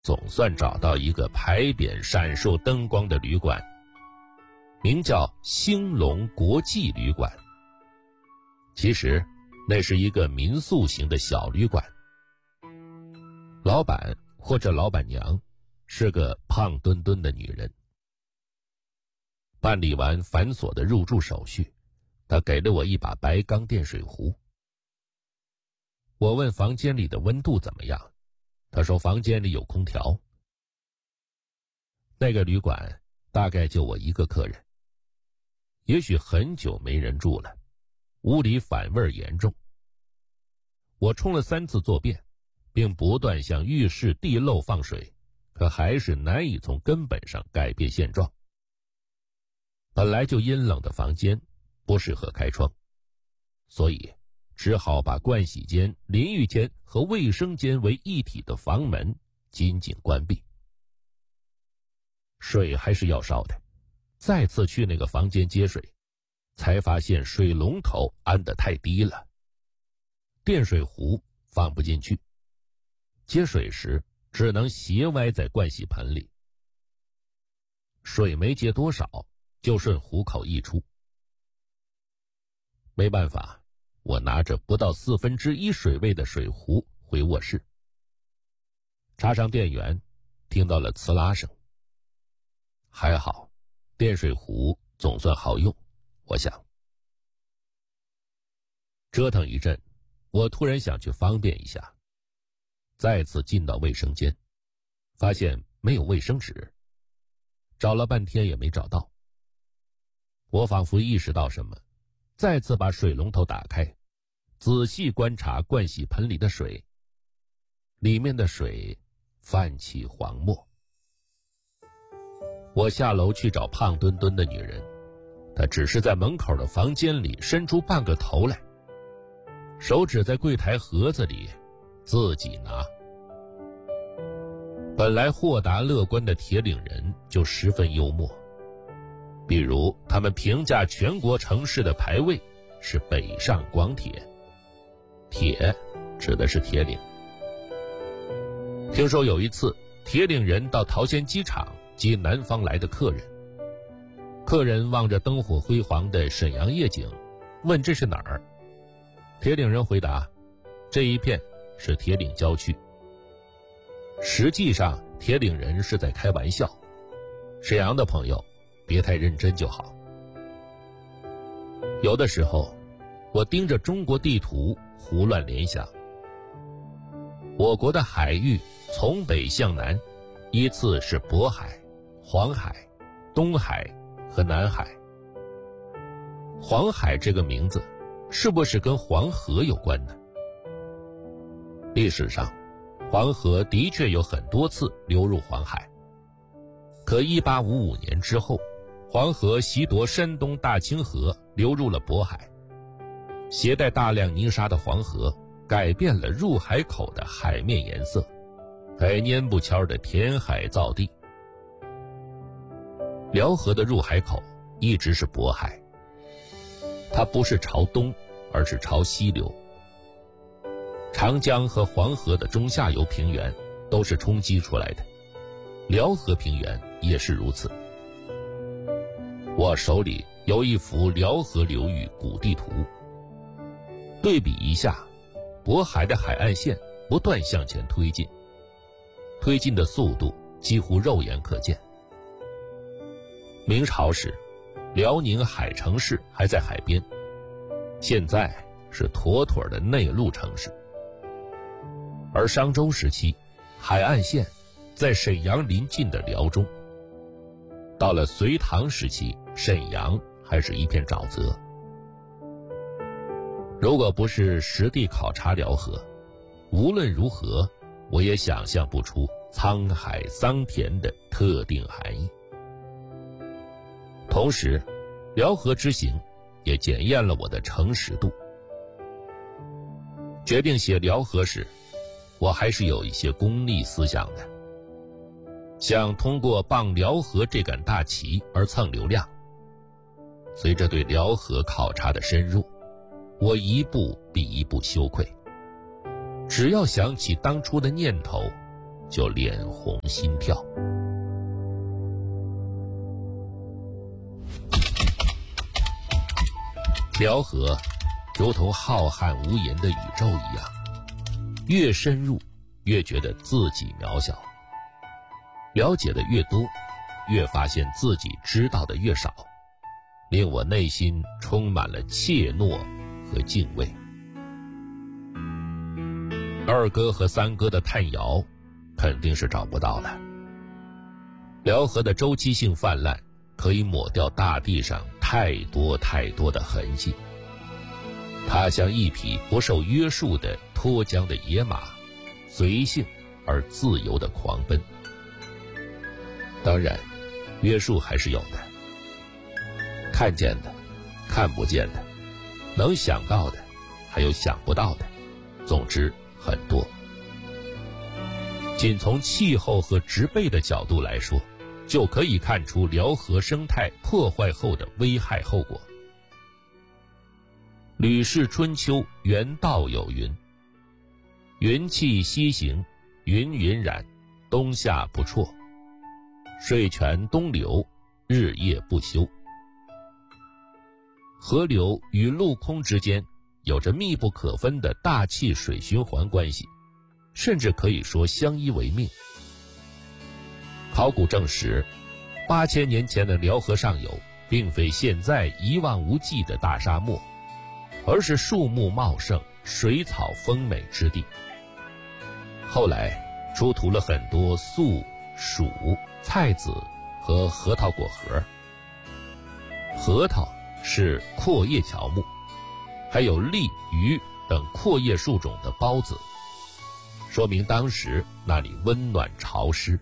总算找到一个牌匾闪烁灯光的旅馆，名叫兴隆国际旅馆。其实那是一个民宿型的小旅馆，老板或者老板娘是个胖墩墩的女人。办理完繁琐的入住手续，她给了我一把白钢电水壶。我问房间里的温度怎么样，她说房间里有空调。那个旅馆大概就我一个客人，也许很久没人住了，屋里反味严重。我冲了3次坐便，并不断向浴室地漏放水，可还是难以从根本上改变现状。本来就阴冷的房间不适合开窗，所以只好把盥洗间、淋浴间和卫生间为一体的房门紧紧关闭。水还是要烧的，再次去那个房间接水，才发现水龙头安得太低了，电水壶放不进去，接水时只能斜歪在盥洗盆里，水没接多少就顺壶口溢出。没办法，我拿着不到1/4水位的水壶回卧室，插上电源，听到了呲啦声。还好，电水壶总算好用，我想。折腾一阵，我突然想去方便一下，再次进到卫生间，发现没有卫生纸，找了半天也没找到。我仿佛意识到什么，再次把水龙头打开，仔细观察盥洗盆里的水，里面的水泛起黄沫。我下楼去找胖墩墩的女人，她只是在门口的房间里伸出半个头来，手指在柜台盒子里自己拿。本来豁达乐观的铁岭人就十分幽默，比如他们评价全国城市的排位是北上广铁，铁指的是铁岭。听说有一次铁岭人到桃仙机场接南方来的客人，客人望着灯火辉煌的沈阳夜景，问这是哪儿。铁岭人回答，这一片是铁岭郊区。实际上铁岭人是在开玩笑，沈阳的朋友别太认真就好。有的时候我盯着中国地图胡乱联想，我国的海域从北向南依次是渤海、黄海、东海和南海。黄海这个名字是不是跟黄河有关呢？历史上黄河的确有很多次流入黄海，可1855年之后，黄河袭夺山东大清河，流入了渤海。携带大量泥沙的黄河改变了入海口的海面颜色，还蔫不悄的填海造地。辽河的入海口一直是渤海，它不是朝东，而是朝西流。长江和黄河的中下游平原都是冲击出来的，辽河平原也是如此。我手里有一幅辽河流域古地图，对比一下，渤海的海岸线不断向前推进，推进的速度几乎肉眼可见。明朝时，辽宁海城市还在海边，现在是妥妥的内陆城市。而商周时期，海岸线在沈阳临近的辽中。到了隋唐时期，沈阳还是一片沼泽。如果不是实地考察辽河，无论如何我也想象不出沧海桑田的特定含义。同时，辽河之行也检验了我的诚实度。决定写辽河时，我还是有一些功利思想的，想通过傍辽河这杆大旗而蹭流量。随着对辽河考察的深入，我一步比一步羞愧。只要想起当初的念头， 就脸红心跳。辽河如同浩瀚无垠的宇宙一样，越深入越觉得自己渺小，了解的越多，越发现自己知道的越少，令我内心充满了怯懦和敬畏。二哥和三哥的探窑肯定是找不到了。辽河的周期性泛滥可以抹掉大地上太多太多的痕迹，它像一匹不受约束的脱缰的野马，随性而自由地狂奔。当然，约束还是有的，看见的，看不见的，能想到的，还有想不到的，总之很多。仅从气候和植被的角度来说，就可以看出辽河生态破坏后的危害后果。《吕氏春秋·原道》有云：云气西行，云云染，冬夏不辍；水泉东流，日夜不休。河流与陆空之间有着密不可分的大气水循环关系，甚至可以说相依为命。考古证实，8000年前的辽河上游并非现在一望无际的大沙漠，而是树木茂盛、水草丰美之地。后来出土了很多粟、黍、菜籽和核桃果核。核桃是阔叶乔木，还有栗、榆等阔叶树种的孢子，说明当时那里温暖潮湿。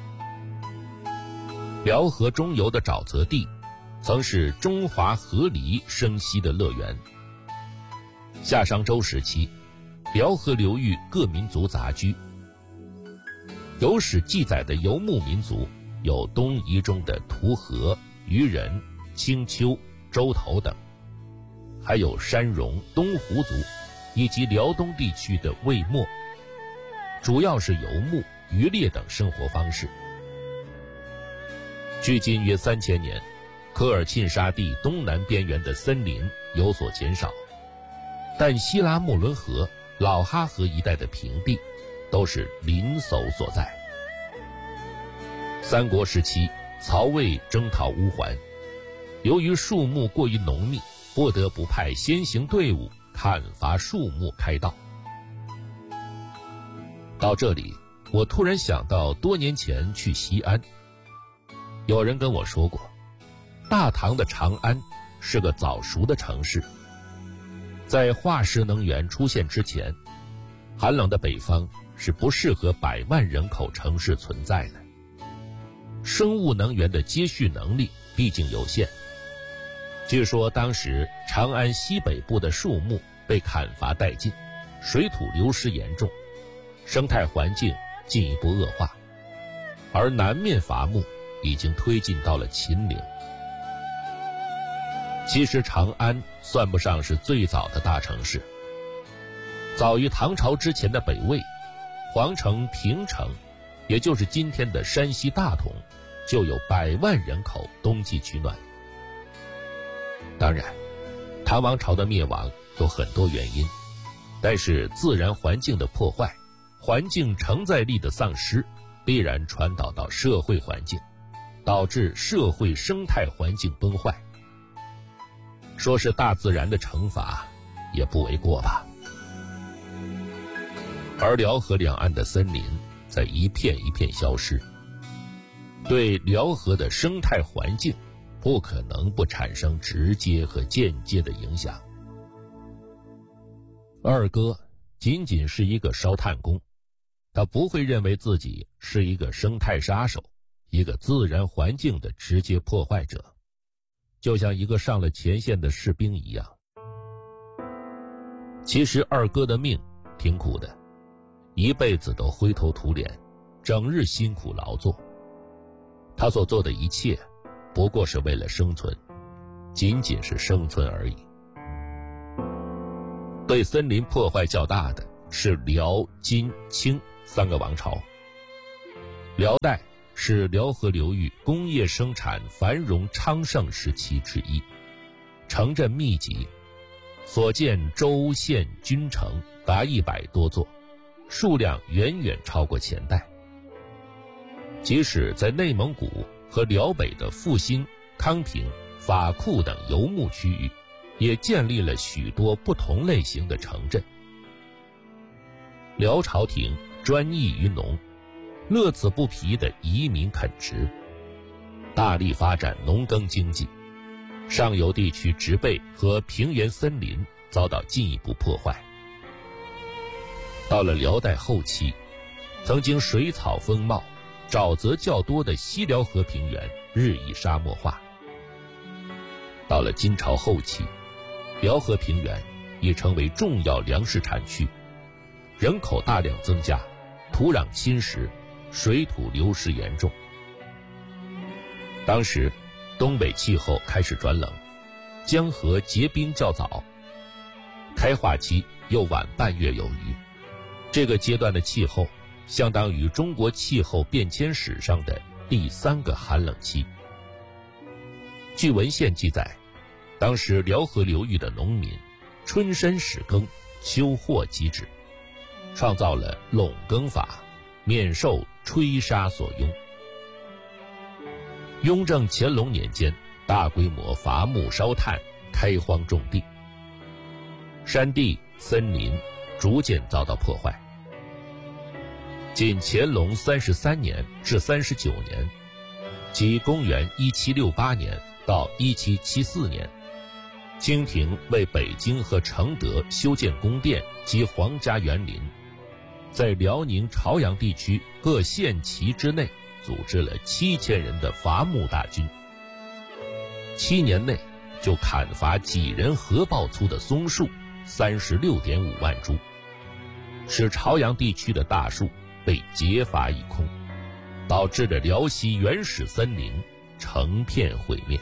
辽河中游的沼泽地曾是中华河狸生息的乐园。夏商周时期，辽河流域各民族杂居。有史记载的游牧民族有东夷中的图河、渔人、青丘、周头等，还有山戎、东胡族以及辽东地区的魏墨，主要是游牧、渔猎等生活方式。距今约3000年，科尔沁沙地东南边缘的森林有所减少，但希拉穆伦河、老哈河一带的平地都是林叟所在。三国时期，曹魏征讨乌桓，由于树木过于浓密，不得不派先行队伍砍伐树木开道。到这里，我突然想到多年前去西安，有人跟我说过，大唐的长安是个早熟的城市。在化石能源出现之前，寒冷的北方是不适合100万人口城市存在的。生物能源的接续能力毕竟有限。据说当时长安西北部的树木被砍伐殆尽，水土流失严重，生态环境进一步恶化，而南面伐木已经推进到了秦岭。其实长安算不上是最早的大城市，早于唐朝之前的北魏，皇城平城，也就是今天的山西大同，就有100万人口冬季取暖。当然，唐王朝的灭亡有很多原因，但是自然环境的破坏、环境承载力的丧失，必然传导到社会环境，导致社会生态环境崩坏。说是大自然的惩罚，也不为过吧。而辽河两岸的森林在一片一片消失，对辽河的生态环境不可能不产生直接和间接的影响。二哥仅仅是一个烧炭工，他不会认为自己是一个生态杀手，一个自然环境的直接破坏者，就像一个上了前线的士兵一样。其实二哥的命挺苦的，一辈子都灰头土脸，整日辛苦劳作。他所做的一切不过是为了生存，仅仅是生存而已。对森林破坏较大的是辽、金、清3个王朝， 辽代是辽河流域工业生产繁荣昌盛时期之一，城镇密集，所建州县军城达100多座，数量远远超过前代。即使在内蒙古和辽北的阜新、康平、法库等游牧区域，也建立了许多不同类型的城镇。辽朝廷专一于农，乐此不疲地移民垦殖，大力发展农耕经济，上游地区植被和平原森林遭到进一步破坏。到了辽代后期，曾经水草丰茂、沼泽较多的西辽河平原日益沙漠化。到了金朝后期，辽河平原已成为重要粮食产区，人口大量增加，土壤侵蚀，水土流失严重。当时东北气候开始转冷，江河结冰较早，开化期又晚半月有余。这个阶段的气候相当于中国气候变迁史上的第3个寒冷期。据文献记载，当时辽河流域的农民春申始耕，秋获即止，创造了垄耕法，免受吹沙所拥。雍正乾隆年间，大规模伐木烧炭，开荒种地，山地森林逐渐遭到破坏。仅乾隆33年至39年，即公元1768年到1774年，清廷为北京和承德修建宫殿及皇家园林，在辽宁朝阳地区各县旗之内组织了7000人的伐木大军，7年内就砍伐几人合抱粗的松树36.5万株，使朝阳地区的大树被截伐一空，导致了辽西原始森林成片毁灭。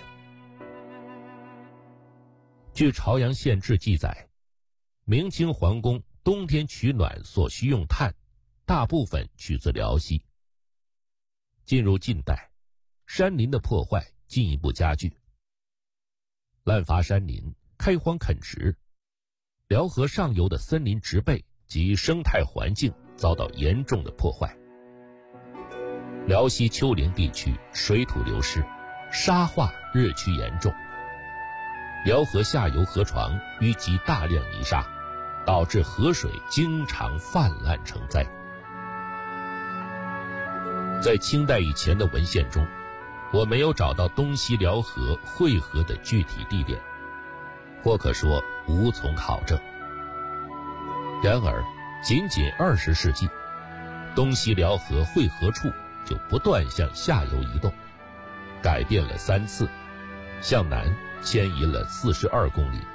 据朝阳县志记载，明清皇宫冬天取暖所需用炭，大部分取自辽西。进入近代，山林的破坏进一步加剧，滥伐山林，开荒垦殖，辽河上游的森林植被及生态环境遭到严重的破坏。辽西丘陵地区水土流失，沙化日趋严重，辽河下游河床淤积大量泥沙，导致河水经常泛滥成灾。在清代以前的文献中，我没有找到东西辽河汇合的具体地点，或可说无从考证。然而仅20世纪，东西辽河汇合处就不断向下游移动，改变了3次，向南迁移了42公里。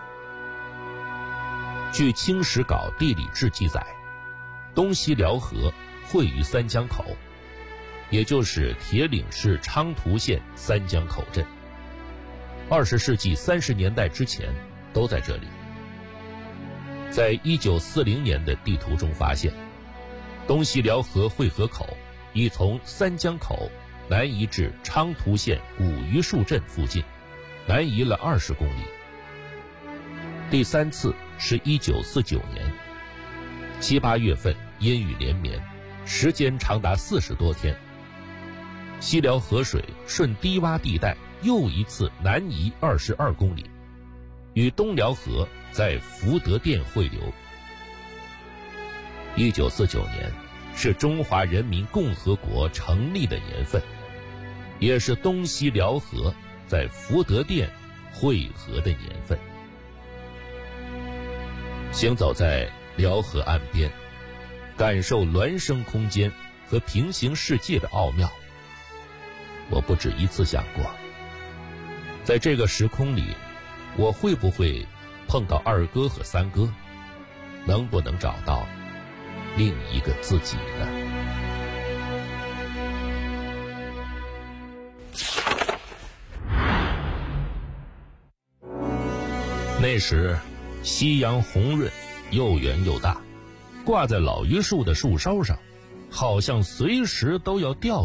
据《清史稿地理志》记载，东西辽河汇于三江口，也就是铁岭市昌图县三江口镇，20世纪30年代之前都在这里。在1940年的地图中发现，东西辽河汇合口已从三江口南移至昌图县古榆树镇附近，南移了20公里。第3次是1949年，7、8月份阴雨连绵，时间长达40多天。西辽河水顺低洼地带又一次南移22公里，与东辽河在福德店汇流。1949年是中华人民共和国成立的年份，也是东西辽河在福德店汇合的年份。行走在辽河岸边，感受孪生空间和平行世界的奥妙，我不止一次想过，在这个时空里，我会不会碰到二哥和三哥，能不能找到另一个自己呢？那时夕阳红润，又圆又大，挂在老榆树的树梢上， 好像随时都要掉